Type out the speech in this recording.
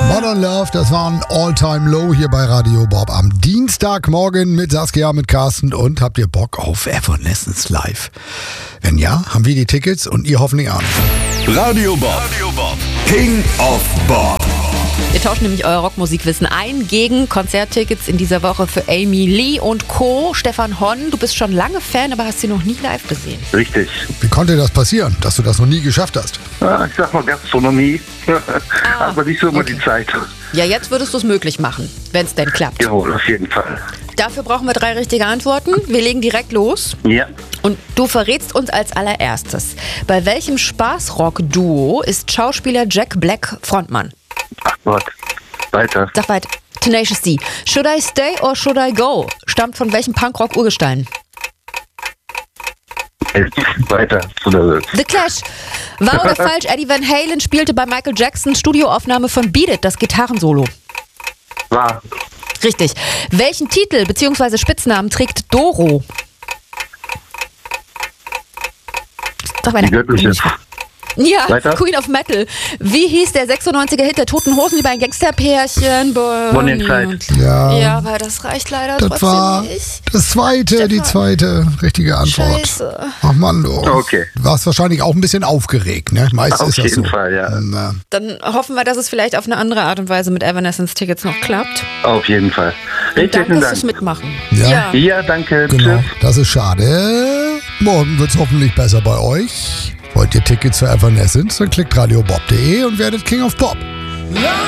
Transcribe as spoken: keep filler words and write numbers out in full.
Modern Love, das war ein All-Time-Low hier bei Radio Bob am Dienstagmorgen mit Saskia, mit Carsten. Und habt ihr Bock auf Evanescence live? Wenn ja, haben wir die Tickets und ihr hoffentlich auch. Radio Bob, Radio Bob. King of Bob. Wir tauschen nämlich euer Rockmusikwissen ein gegen Konzerttickets in dieser Woche für Amy Lee und Co. Stefan Honn, du bist schon lange Fan, aber hast sie noch nie live gesehen. Richtig. Wie konnte das passieren, dass du das noch nie geschafft hast? Ja, ich sag mal Gastronomie, Ah, aber nicht so immer okay. die Zeit. Ja, jetzt würdest du es möglich machen, wenn es denn klappt. Jawohl, auf jeden Fall. Dafür brauchen wir drei richtige Antworten. Wir legen direkt los. Ja, Und du verrätst uns als allererstes, bei welchem Spaßrock-Duo ist Schauspieler Jack Black Frontmann? ach Gott. Weiter. Sag weiter. Tenacious D. Should I Stay or Should I Go? Stammt von welchem Punkrock-Urgestein? Weiter. Oder The Clash. Wahr oder falsch? Eddie Van Halen spielte bei Michael Jacksons Studioaufnahme von Beat It das Gitarrensolo. war. Richtig. Welchen Titel bzw. Spitznamen trägt Doro? Sag Die weiter. göttliche. Ja, Weiter. Queen of Metal. Wie hieß der sechsundneunziger Hit der Toten Hosen über ein Gangsterpärchen? Bonnie and Clyde. Ja, Ja, aber das reicht leider das trotzdem war nicht. das zweite, die zweite richtige Antwort. Scheiße. Ach Mann, du. Okay. Du warst wahrscheinlich auch ein bisschen aufgeregt, ne? Meist Auf ist das jeden so. Fall, ja. Na, Dann hoffen wir, dass es vielleicht auf eine andere Art und Weise mit Evanescence-Tickets noch klappt. Auf jeden Fall. Und Richtig danke fürs Dank. Mitmachen. Ja. Ja, danke. genau, Tschüss. das ist schade. Morgen wird's hoffentlich besser bei euch. Wollt ihr Tickets für Evanescence? Dann klickt radiobob punkt de und werdet King of Pop.